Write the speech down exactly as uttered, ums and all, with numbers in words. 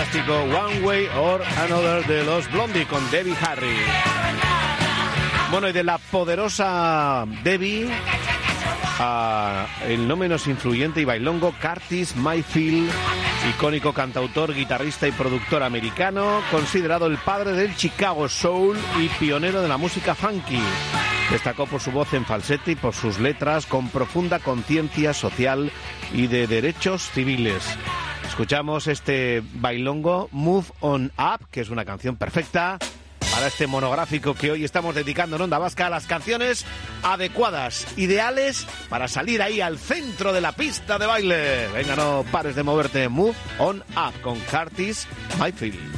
fantástico One Way or Another de los Blondie con Debbie Harry. Bueno, y de la poderosa Debbie a el no menos influyente y bailongo Curtis Mayfield, icónico cantautor, guitarrista y productor americano, considerado el padre del Chicago Soul y pionero de la música funky. Destacó por su voz en falsete y por sus letras con profunda conciencia social y de derechos civiles. Escuchamos este bailongo Move On Up, que es una canción perfecta para este monográfico que hoy estamos dedicando en Onda Vasca a las canciones adecuadas, ideales para salir ahí al centro de la pista de baile. Venga, no pares de moverte. Move On Up con Curtis Mayfield.